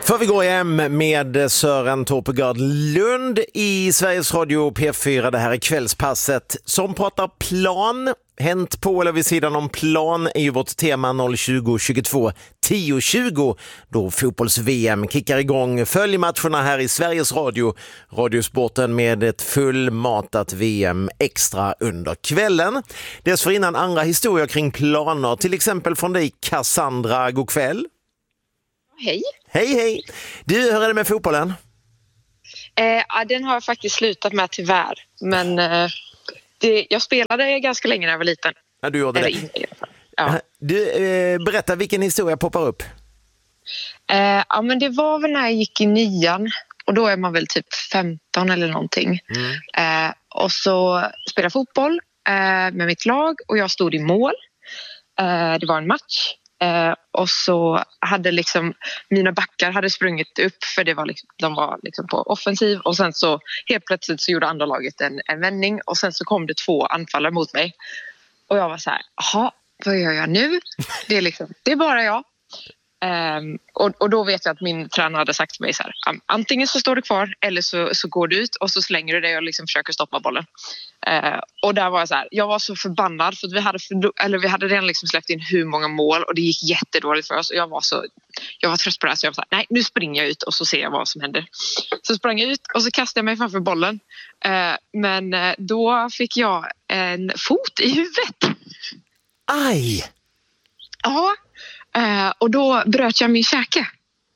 För vi går hem med Sören Torpegard Lund i Sveriges Radio P4. Det här är kvällspasset som pratar plan. Hänt på eller vid sidan om plan är ju vårt tema 020-22 10-20 då fotbolls-VM kickar igång. Följ matcherna här i Sveriges Radio, Radiosporten med ett fullmatat VM extra under kvällen. Dessförinnan andra historier kring planer, till exempel från dig Cassandra, god kväll. Hej. Hej. Du, hur är det med fotbollen? Den har jag faktiskt slutat med tyvärr. Men jag spelade ganska länge när jag var liten. Ja, du gjorde det. Ja. Du, berätta, vilken historia poppar upp? Men det var väl när jag gick i 9:an. Och då är man väl typ 15 eller någonting. Och så spelade fotboll med mitt lag och jag stod i mål. Det var en match. Och så hade liksom mina backar hade sprungit upp för det var liksom, de var liksom på offensiv och sen så helt plötsligt så gjorde andra laget en vändning och sen så kom det 2 anfallare mot mig och jag var så här, jaha, vad gör jag nu? Det är bara jag. Och då vet jag att min tränare hade sagt till mig så här, antingen så står du kvar eller så går du ut och så slänger du dig och liksom försöker stoppa bollen. Och där var jag så här, jag var så förbannad för att vi hade redan liksom släppt in hur många mål och det gick jättedåligt för oss och jag var trött på det här så jag var så här, nej nu springer jag ut och så ser jag vad som händer. Så sprang jag ut och så kastade jag mig framför bollen. Men då fick jag en fot i huvudet. Aj! Ja. Och då bröt jag min käke.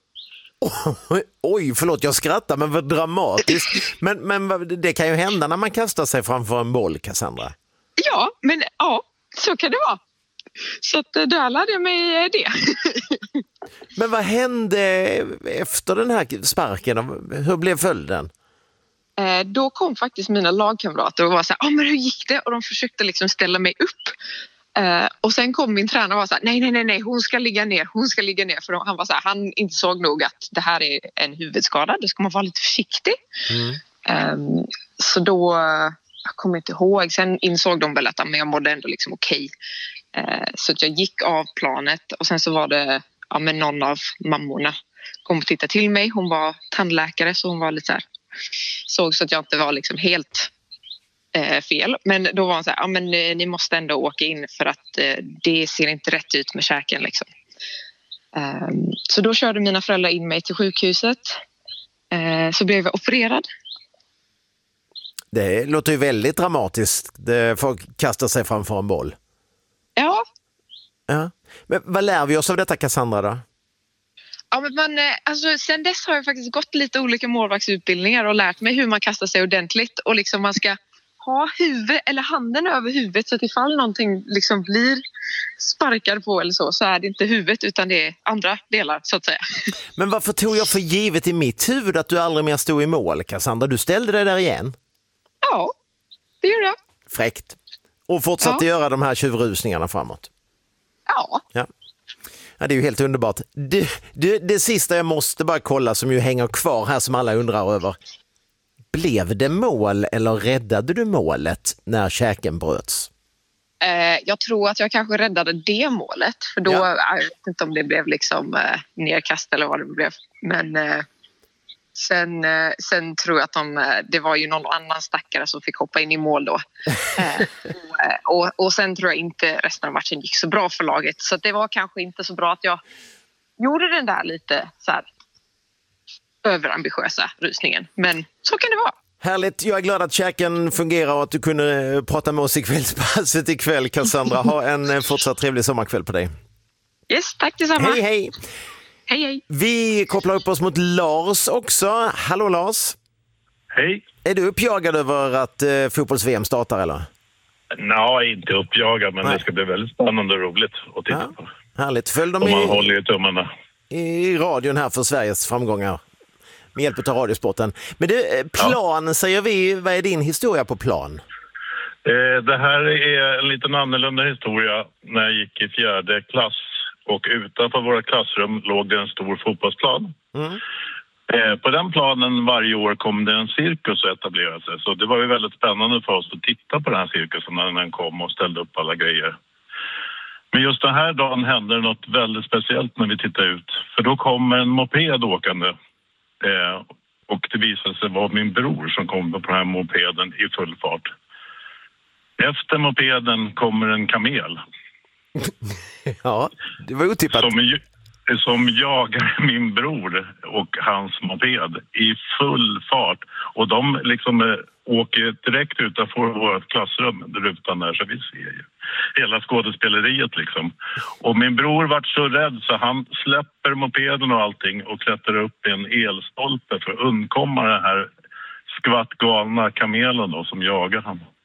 Oj, förlåt, jag skrattar, men vad dramatiskt. Men det kan ju hända när man kastar sig framför en boll, Cassandra. Ja, men ja, så kan det vara. Så att där lärde jag mig det. Men vad hände efter den här sparken? Hur blev följden? Då kom faktiskt mina lagkamrater och var så här, men hur gick det? Och de försökte liksom ställa mig upp. Och sen kom min tränare och var så här, nej, hon ska ligga ner. För han var så här, han insåg nog att det här är en huvudskada, då ska man vara lite försiktig. Så då, jag kommer inte ihåg, sen insåg de väl att jag mådde ändå liksom okej. Så att jag gick av planet och sen så var det, men någon av mammorna kom och tittade till mig, hon var tandläkare så hon var lite så här, såg så att jag inte var liksom helt fel, men då var han så här, men ni måste ändå åka in för att det ser inte rätt ut med käken liksom. Så då körde mina föräldrar in mig till sjukhuset, så blev jag opererad. Det låter ju väldigt dramatiskt. Folk kastar sig framför en boll. Ja. Men vad lär vi oss av detta, Cassandra, då? Ja, men alltså, sen dess har jag faktiskt gått lite olika målvaktsutbildningar och lärt mig hur man kastar sig ordentligt och liksom man ska ha huvudet eller handen över huvudet så att ifall någonting liksom blir sparkad på eller så är det inte huvudet utan det är andra delar så att säga. Men varför tog jag för givet i mitt huvud att du aldrig mer stod i mål, Cassandra? Du ställde dig där igen? Ja, det gjorde jag. Fräckt. Och fortsatte göra de här tjuvrusningarna framåt? Ja. Ja, det är ju helt underbart. Det sista jag måste bara kolla som ju hänger kvar här som alla undrar över. Blev det mål eller räddade du målet när käken bröts? Jag tror att jag kanske räddade det målet. För då, jag vet inte om det blev liksom nedkast eller vad det blev. Men sen tror jag att det var ju någon annan stackare som fick hoppa in i mål då. Och sen tror jag inte resten av matchen gick så bra för laget. Så det var kanske inte så bra att jag gjorde den där lite så här överambitiösa rusningen. Men så kan det vara. Härligt, jag är glad att käken fungerar och att du kunde prata med oss i kvällspasset ikväll, Cassandra. Ha en fortsatt trevlig sommarkväll på dig. Yes, tack detsamma. Hej. Hej. Vi kopplar upp oss mot Lars också. Hallå Lars. Hej. Är du uppjagad över att fotbolls-VM startar eller? Nej, inte uppjagad, men det ska bli väldigt spännande och roligt att titta på. Härligt. Följ dem man håller ju tummarna i radion här för Sveriges framgångar med hjälp av Radiosporten. Men planen säger vi, vad är din historia på plan? Det här är en liten annorlunda historia. När jag gick i 4:e klass och utanför våra klassrum låg det en stor fotbollsplan. På den planen varje år kom det en cirkus att etablera sig. Så det var ju väldigt spännande för oss att titta på den här cirkusen när den kom och ställde upp alla grejer. Men just den här dagen hände något väldigt speciellt när vi tittade ut. För då kommer en moped åkande. Och det visade sig vara min bror som kom på den här mopeden i full fart. Efter mopeden kommer en kamel. Ja, det var otippat. Som jagar min bror och hans moped i full fart. Och de liksom åker direkt utanför vårt klassrum, rutan där, så vi ser ju hela skådespeleriet liksom. Och min bror vart så rädd så han släpper mopeden och allting och klättrar upp i en elstolpe för att undkomma den här skvattgalna kamelen då, som jagar honom.